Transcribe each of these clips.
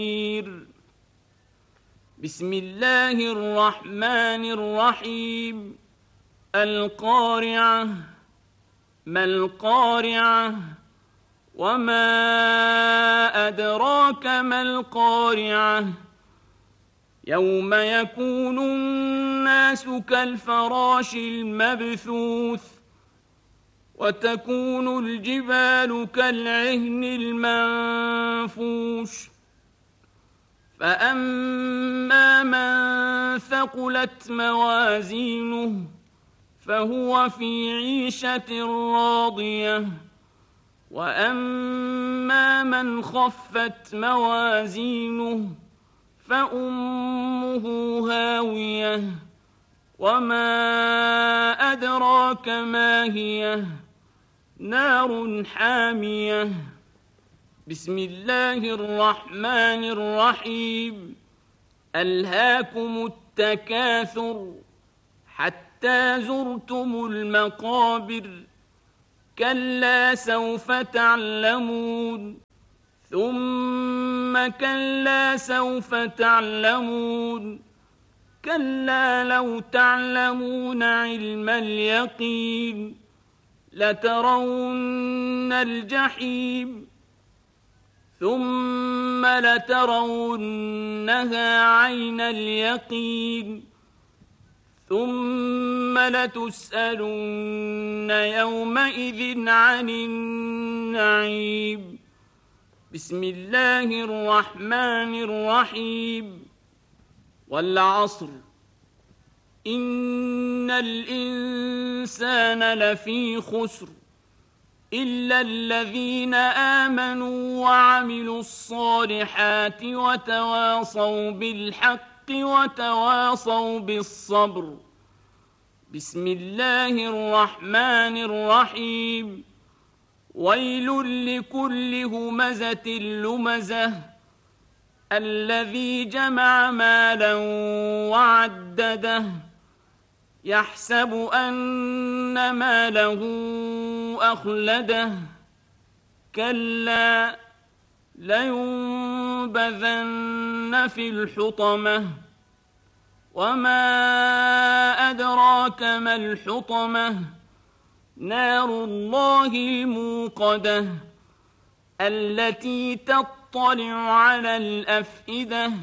بسم الله الرحمن الرحيم القارعة ما القارعة وما أدراك ما القارعة يوم يكون الناس كالفراش المبثوث وتكون الجبال كالعهن المنفوش فأما من ثقلت موازينه فهو في عيشة راضية وأما من خفت موازينه فأمه هاوية وما أدراك ما هي نار حامية بسم الله الرحمن الرحيم ألهاكم التكاثر حتى زرتم المقابر كلا سوف تعلمون ثم كلا سوف تعلمون كلا لو تعلمون علم اليقين لترون الجحيم ثم لترونها عين اليقين ثم لتسألن يومئذ عن النعيم بسم الله الرحمن الرحيم والعصر إن الإنسان لفي خسر إلا الذين آمنوا وعملوا الصالحات وتواصوا بالحق وتواصوا بالصبر بسم الله الرحمن الرحيم ويل لكل همزة لمزة الذي جمع مالا وعدده يحسب أن ماله أخلده كلا لينبذن في الحطمة وما أدراك ما الحطمة نار الله الموقدة التي تطلع على الأفئدة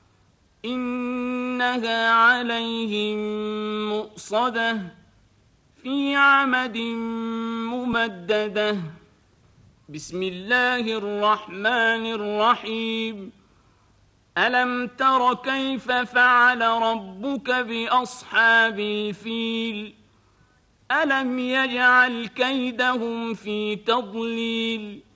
إنها عليهم مؤصدة في عمد ممددة بسم الله الرحمن الرحيم ألم تر كيف فعل ربك بأصحاب الفيل ألم يجعل كيدهم في تضليل